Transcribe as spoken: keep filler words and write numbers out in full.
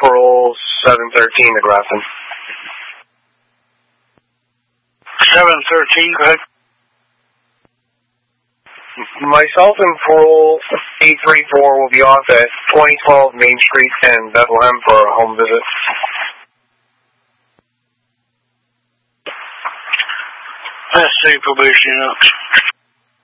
parole seven thirteen to Grafton. seven thirteen, go ahead. Myself and parole eight three four will be off at twenty twelve Main Street in Bethlehem for a home visit. That's the probation up.